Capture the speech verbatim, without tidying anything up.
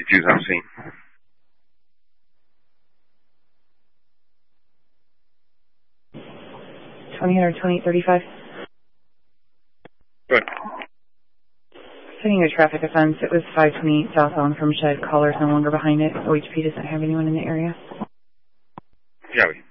diffuse on scene. twenty or twenty thirty-five. Good. Setting a traffic offense. It was five twenty-eight southbound from Shed. Caller's no longer behind it. O H P doesn't have anyone in the area. Yeah.